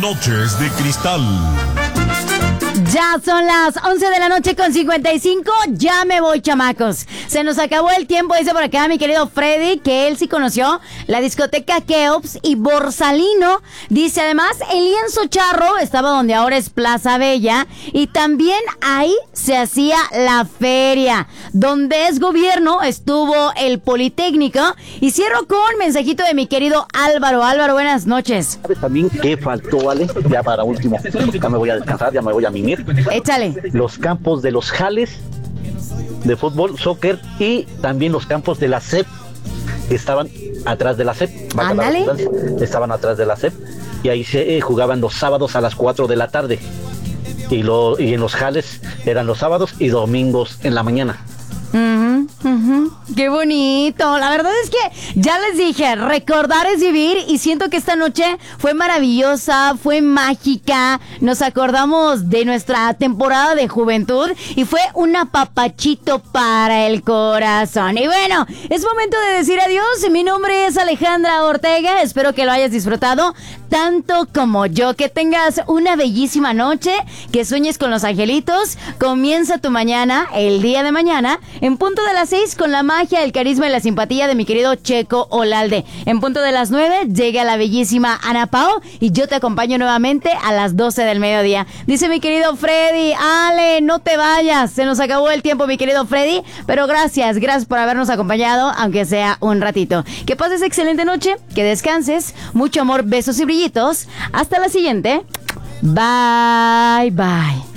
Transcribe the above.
Noches de Cristal. Ya son las 11 de la noche con 55. Ya me voy, chamacos. Se nos acabó el tiempo, dice por acá mi querido Freddy, que él sí conoció la discoteca Keops y Borsalino. Dice además, el lienzo charro estaba donde ahora es Plaza Bella. Y también ahí se hacía la feria. Donde es gobierno estuvo el Politécnico. Y cierro con mensajito de mi querido Álvaro. Álvaro, buenas noches. ¿Sabes también qué faltó, Ale? Ya para último, ya me voy a descansar, ya me voy a mimir. Échale. Los campos de los Jales de fútbol, soccer y también los campos de la SEP estaban atrás de la SEP. Ándale. Estaban atrás de la SEP y ahí se jugaban los sábados a las 4 de la tarde. Y en los Jales eran los sábados y domingos en la mañana. Qué bonito. La verdad es que ya les dije, recordar es vivir, y siento que esta noche fue maravillosa, fue mágica. Nos acordamos de nuestra temporada de juventud y fue un apapachito para el corazón. Y bueno, es momento de decir adiós. Mi nombre es Alejandra Ortega. Espero que lo hayas disfrutado tanto como yo. Que tengas una bellísima noche, que sueñes con los angelitos. Comienza tu mañana, el día de mañana, en punto de las 6 con la magia, el carisma y la simpatía de mi querido Checo Olalde. En punto de las 9 llega la bellísima Ana Pao y yo te acompaño nuevamente a las 12 del mediodía. Dice mi querido Freddy, Ale, no te vayas, se nos acabó el tiempo, mi querido Freddy, pero gracias por habernos acompañado, aunque sea un ratito. Que pases excelente noche, que descanses, mucho amor, besos y brillitos. Hasta la siguiente. Bye, bye.